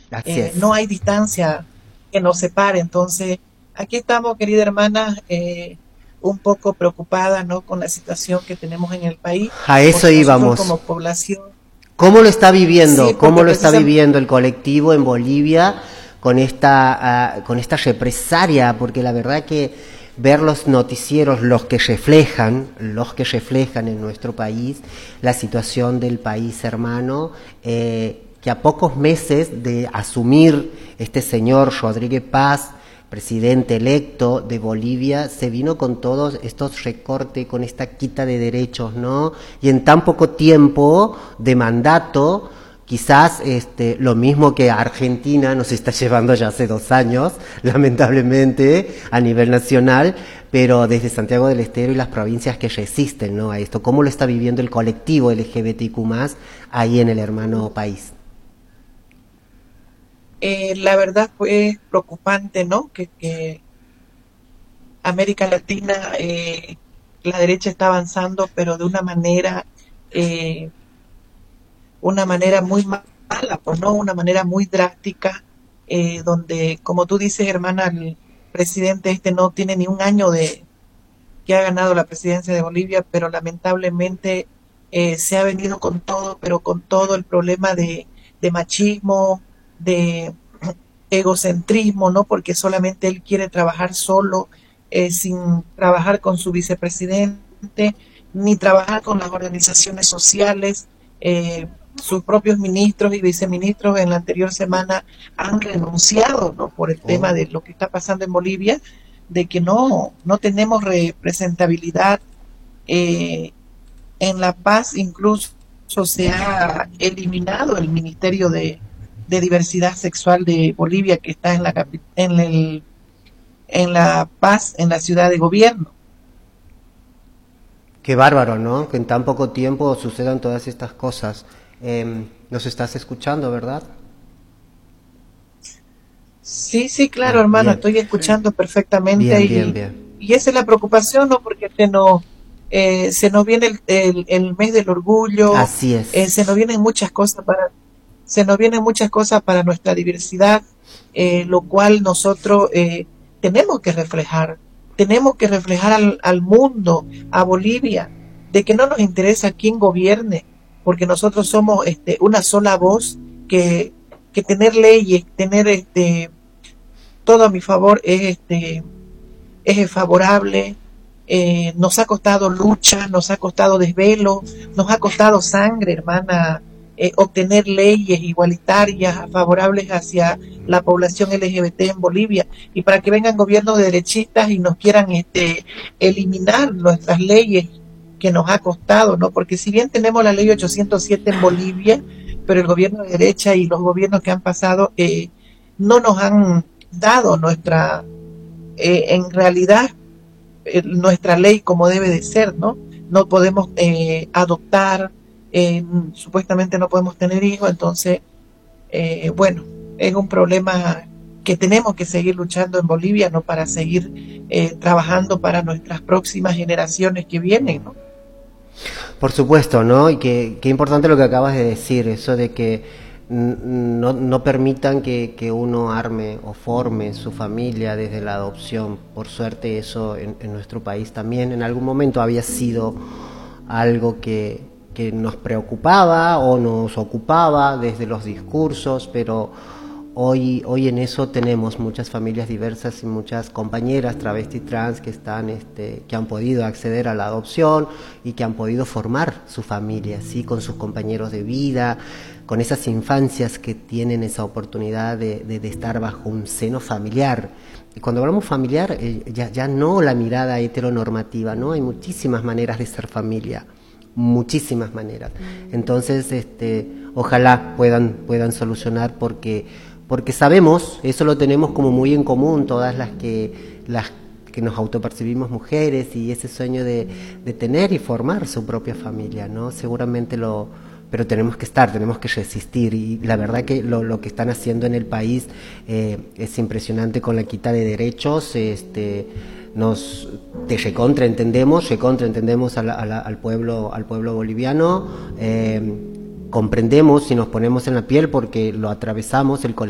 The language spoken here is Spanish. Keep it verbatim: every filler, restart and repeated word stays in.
Así eh, es. no hay distancia que nos separe. Entonces, aquí estamos, querida hermana, eh, un poco preocupada, ¿no? Con la situación que tenemos en el país, A eso porque nosotros íbamos. como población, ¿Cómo lo está sí, viviendo? ¿Cómo porque lo está precisamente viviendo el colectivo en Bolivia con esta, uh, con esta represalia? Porque la verdad que ver los noticieros, los que reflejan, los que reflejan en nuestro país la situación del país hermano, eh, que a pocos meses de asumir este señor Rodríguez Paz, presidente electo de Bolivia, se vino con todos estos recortes, con esta quita de derechos, ¿no? Y en tan poco tiempo de mandato, quizás este, lo mismo que Argentina nos está llevando ya hace dos años, lamentablemente, a nivel nacional, pero desde Santiago del Estero y las provincias que resisten, ¿no? A esto, ¿cómo lo está viviendo el colectivo L G B T Q más, ahí en el hermano país? eh, la verdad fue preocupante, ¿no? Que, que América Latina, eh, la derecha está avanzando, pero de una manera, eh, una manera muy mala, pues no, una manera muy drástica, eh, donde, como tú dices, hermana, el presidente este no tiene ni un año de que ha ganado la presidencia de Bolivia, pero lamentablemente eh, se ha venido con todo, pero con todo el problema de, de machismo, de egocentrismo, ¿no? Porque solamente él quiere trabajar solo, eh, sin trabajar con su vicepresidente, ni trabajar con las organizaciones sociales. Eh, sus propios ministros y viceministros en la anterior semana han renunciado, ¿no? Por el tema Oh. de lo que está pasando en Bolivia, de que no, no tenemos representabilidad eh, en La Paz. Incluso se ha eliminado el Ministerio de, de Diversidad Sexual de Bolivia, que está en la, en, el, en La Paz, en la ciudad de gobierno. Qué bárbaro, ¿no? Que en tan poco tiempo sucedan todas estas cosas. Eh, nos estás escuchando, ¿verdad? Sí, sí, claro, Ah, hermano, bien. estoy escuchando perfectamente Bien, bien, y, bien. y esa es la preocupación, ¿no? Porque se nos, eh, se nos viene el, el, el mes del orgullo, Así eh, es. se nos vienen muchas cosas para, se nos vienen muchas cosas para nuestra diversidad, eh, lo cual nosotros eh, tenemos que reflejar, tenemos que reflejar al, al mundo, a Bolivia, de que no nos interesa quién gobierne, porque nosotros somos este, una sola voz, que, que tener leyes, tener este todo a mi favor es, este, es favorable. Eh, nos ha costado lucha, nos ha costado desvelo, nos ha costado sangre, hermana, eh, obtener leyes igualitarias, favorables hacia la población L G B T en Bolivia. Y para que vengan gobiernos derechistas y nos quieran este, eliminar nuestras leyes que nos ha costado, ¿no? Porque si bien tenemos la ley ochocientos siete en Bolivia, pero el gobierno de derecha y los gobiernos que han pasado eh, no nos han dado nuestra, eh, en realidad, eh, nuestra ley como debe de ser, ¿no? No podemos eh, adoptar, eh, supuestamente no podemos tener hijos. Entonces, eh, bueno, es un problema que tenemos que seguir luchando en Bolivia, ¿no? Para seguir eh, trabajando para nuestras próximas generaciones que vienen, ¿no? Por supuesto, ¿no? Y que, qué importante lo que acabas de decir, eso de que no, no permitan que, que, uno arme o forme su familia desde la adopción. Por suerte eso en, en nuestro país también en algún momento había sido algo que, que nos preocupaba o nos ocupaba desde los discursos, pero hoy, hoy en eso tenemos muchas familias diversas y muchas compañeras travesti trans que están, este, que han podido acceder a la adopción y que han podido formar su familia, ¿sí? Con sus compañeros de vida, con esas infancias que tienen esa oportunidad de, de, de estar bajo un seno familiar. Y cuando hablamos familiar, eh, ya, ya no la mirada heteronormativa, ¿no? Hay muchísimas maneras de ser familia, muchísimas maneras. Entonces, este, ojalá puedan, puedan solucionar porque, porque sabemos, eso lo tenemos como muy en común, todas las que, las que nos autopercibimos mujeres y ese sueño de, de tener y formar su propia familia, ¿no? Seguramente lo, pero tenemos que estar, tenemos que resistir y la verdad que lo, lo que están haciendo en el país eh, es impresionante con la quita de derechos. Este, nos te recontra entendemos, recontra entendemos a la, a la, al pueblo, al pueblo boliviano, eh, comprendemos y nos ponemos en la piel porque lo atravesamos el